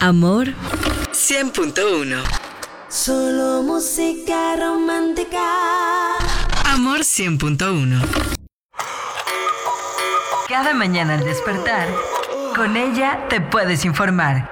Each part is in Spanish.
Amor 100.1. Solo música romántica. Amor 100.1. Cada mañana al despertar, con ella te puedes informar.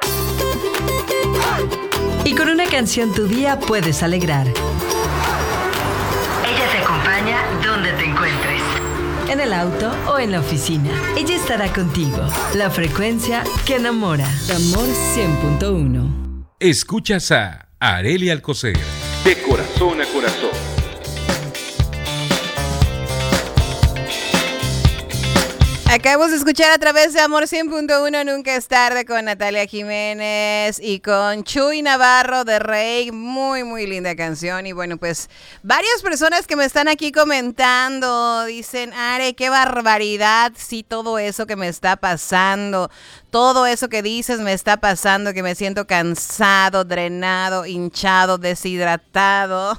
Y con una canción tu día puedes alegrar. Ella te acompaña donde te encuentres. En el auto o en la oficina. Ella estará contigo. La frecuencia que enamora. Amor 100.1. Escuchas a Arely Alcocer. De corazón a corazón. Acabamos de escuchar a través de Amor 100.1 Nunca es tarde con Natalia Jiménez y con Chuy Navarro de Rey. Muy, muy linda canción. Y bueno, pues varias personas que me están aquí comentando dicen, Are, qué barbaridad, sí, todo eso que me está pasando. Todo eso que dices me está pasando, que me siento cansado, drenado, hinchado, deshidratado.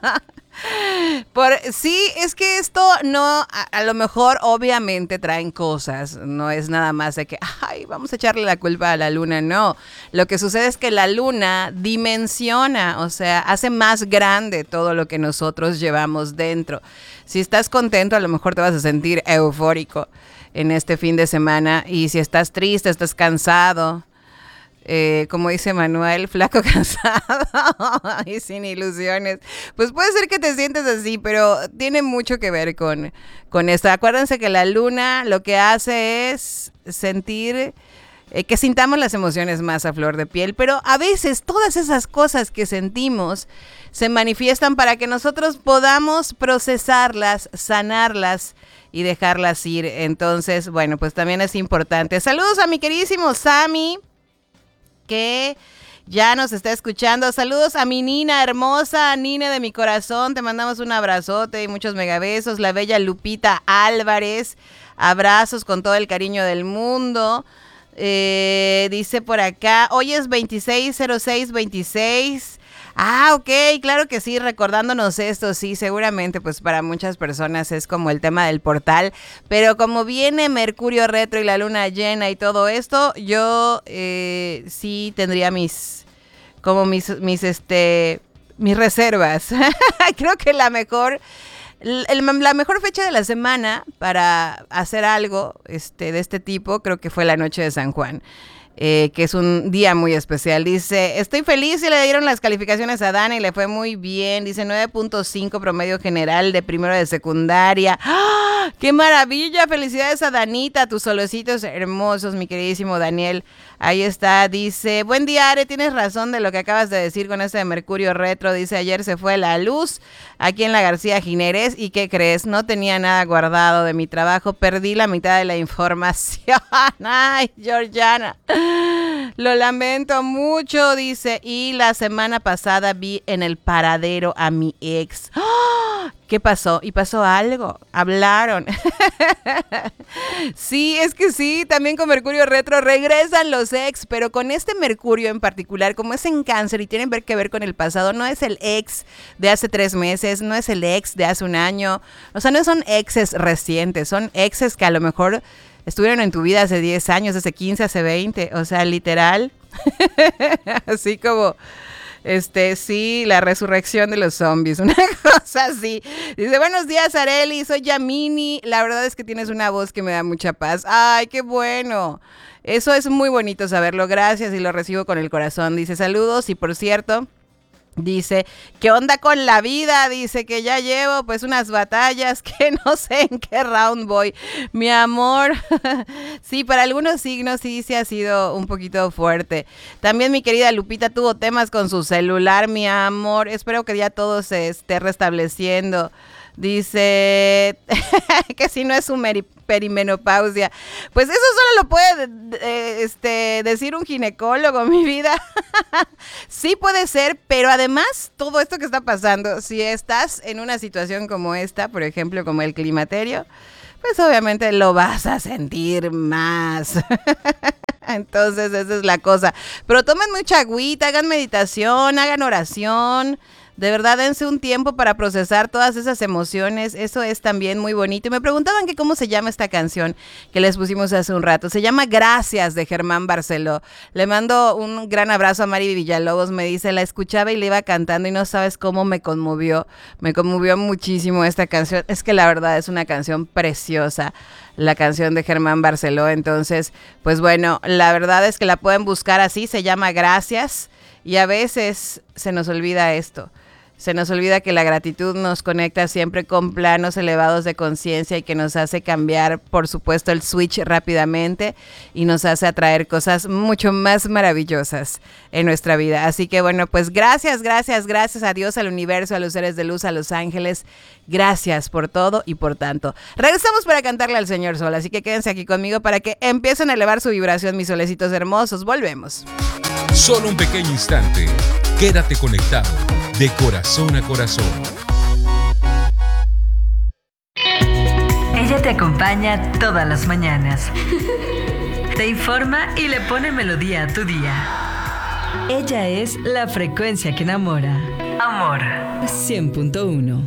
Sí, es que esto no, a lo mejor obviamente traen cosas, no es nada más de que, ay, vamos a echarle la culpa a la luna, no. Lo que sucede es que la luna dimensiona, o sea, hace más grande todo lo que nosotros llevamos dentro. Si estás contento, a lo mejor te vas a sentir eufórico en este fin de semana, y si estás triste, estás cansado, como dice Manuel, flaco, cansado y sin ilusiones, pues puede ser que te sientes así, pero tiene mucho que ver con esto. Acuérdense que la luna lo que hace es sentir, que sintamos las emociones más a flor de piel, pero a veces todas esas cosas que sentimos se manifiestan para que nosotros podamos procesarlas, sanarlas y dejarlas ir. Entonces, bueno, pues también es importante. Saludos a mi queridísimo Sammy, que ya nos está escuchando. Saludos a mi Nina hermosa, Nina de mi corazón. Te mandamos un abrazote y muchos megabesos. La bella Lupita Álvarez. Abrazos con todo el cariño del mundo. Dice por acá, hoy es 260626. Ah, ok, claro que sí, recordándonos esto, sí, seguramente pues para muchas personas es como el tema del portal, pero como viene Mercurio retro y la luna llena y todo esto, yo sí tendría mis reservas. Creo que la mejor fecha de la semana para hacer algo de este tipo, creo que fue la noche de San Juan. Que es un día muy especial. Dice, estoy feliz y le dieron las calificaciones a Dana y le fue muy bien. Dice 9.5 promedio general de primero de secundaria. ¡Ah! ¡Qué maravilla! Felicidades a Danita, a tus solecitos hermosos, mi queridísimo Daniel. Ahí está, dice, buen día, Are, tienes razón de lo que acabas de decir con este de Mercurio retro. Dice, ayer se fue la luz aquí en la García Gineres y ¿qué crees? No tenía nada guardado de mi trabajo, perdí la mitad de la información. Ay, Georgiana, lo lamento mucho, dice, y la semana pasada vi en el paradero a mi ex. ¡Oh! ¿Qué pasó? ¿Y pasó algo? ¿Hablaron? Sí, es que sí, también con Mercurio retro regresan los ex, pero con este Mercurio en particular, como es en Cáncer y tienen que ver con el pasado, no es el ex de hace 3 meses, no es el ex de hace un año, o sea, no son exes recientes, son exes que a lo mejor estuvieron en tu vida hace 10 años, hace 15, hace 20, o sea, literal, así como... sí, la resurrección de los zombies, una cosa así. Dice, buenos días, Arely, soy Yamini. La verdad es que tienes una voz que me da mucha paz. Ay, qué bueno. Eso es muy bonito saberlo. Gracias y lo recibo con el corazón. Dice, saludos y por cierto... Dice, ¿qué onda con la vida? Dice que ya llevo pues unas batallas que no sé en qué round voy. Mi amor, sí, para algunos signos sí ha sido un poquito fuerte. También mi querida Lupita tuvo temas con su celular, mi amor. Espero que ya todo se esté restableciendo. Dice que si no es su perimenopausia. Pues eso solo lo puede decir un ginecólogo, mi vida. Sí puede ser, pero además todo esto que está pasando, si estás en una situación como esta, por ejemplo, como el climaterio, pues obviamente lo vas a sentir más. Entonces esa es la cosa. Pero tomen mucha agüita, hagan meditación, hagan oración. De verdad, dense un tiempo para procesar todas esas emociones. Eso es también muy bonito. Y me preguntaban que cómo se llama esta canción que les pusimos hace un rato. Se llama Gracias, de Germán Barceló. Le mando un gran abrazo a Mari Villalobos. Me dice, la escuchaba y le iba cantando y no sabes cómo me conmovió. Me conmovió muchísimo esta canción. Es que la verdad es una canción preciosa, la canción de Germán Barceló. Entonces, pues bueno, la verdad es que la pueden buscar así. Se llama Gracias. Y a veces se nos olvida esto. Se nos olvida que la gratitud nos conecta siempre con planos elevados de conciencia y que nos hace cambiar, por supuesto, el switch rápidamente y nos hace atraer cosas mucho más maravillosas en nuestra vida. Así que bueno, pues gracias a Dios, al universo, a los seres de luz, a los ángeles. Gracias por todo y por tanto. Regresamos para cantarle al Señor Sol, así que quédense aquí conmigo para que empiecen a elevar su vibración, mis solecitos hermosos. Volvemos. Solo un pequeño instante. Quédate conectado de corazón a corazón. Ella te acompaña todas las mañanas. Te informa y le pone melodía a tu día. Ella es la frecuencia que enamora. Amor 100.1.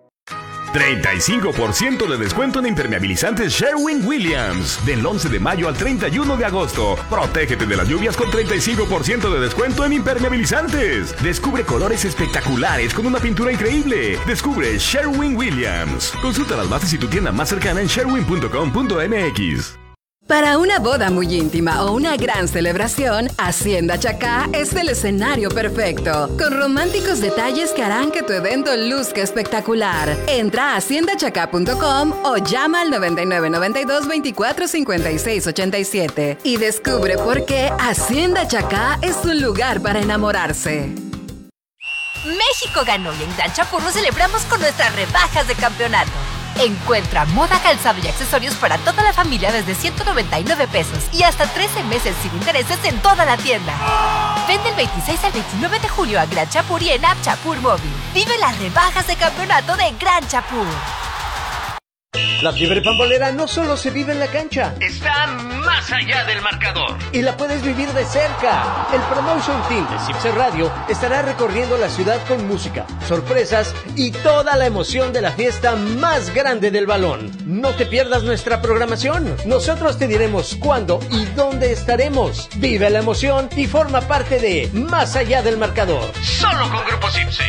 35% de descuento en impermeabilizantes Sherwin-Williams. Del 11 de mayo al 31 de agosto. Protégete de las lluvias con 35% de descuento en impermeabilizantes. Descubre colores espectaculares con una pintura increíble. Descubre Sherwin-Williams. Consulta las bases y tu tienda más cercana en sherwin.com.mx. Para una boda muy íntima o una gran celebración, Hacienda Chacá es el escenario perfecto, con románticos detalles que harán que tu evento luzca espectacular. Entra a haciendachacá.com o llama al 9992 24 56 87 y descubre por qué Hacienda Chacá es un lugar para enamorarse. México ganó y en Gran Chapur lo celebramos con nuestras rebajas de campeonato. Encuentra moda, calzado y accesorios para toda la familia desde 199 pesos y hasta 13 meses sin intereses en toda la tienda. Ven del 26 al 29 de julio a Gran Chapur y en App Chapur Móvil. Vive las rebajas de campeonato de Gran Chapur. La fiebre pambolera no solo se vive en la cancha, está más allá del marcador. Y la puedes vivir de cerca. El Promotion Team de Cipse Radio estará recorriendo la ciudad con música, sorpresas y toda la emoción de la fiesta más grande del balón. No te pierdas nuestra programación. Nosotros te diremos cuándo y dónde estaremos. Vive la emoción y forma parte de Más allá del marcador. Solo con Grupo Cipse.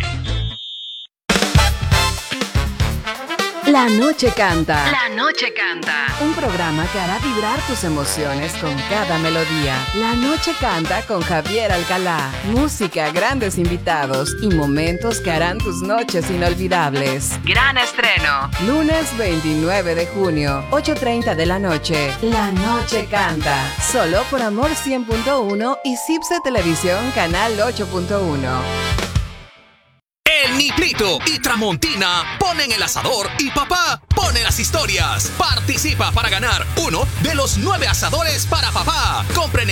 La Noche Canta. La Noche Canta. Un programa que hará vibrar tus emociones con cada melodía. La Noche Canta con Javier Alcalá. Música, grandes invitados y momentos que harán tus noches inolvidables. Gran estreno. Lunes 29 de junio, 8:30 de la noche. La Noche Canta. Solo por Amor 100.1 y Cipse Televisión Canal 8.1. El Niplito y Tramontina ponen el asador y papá pone las historias. Participa para ganar uno de los 9 asadores para papá. Compren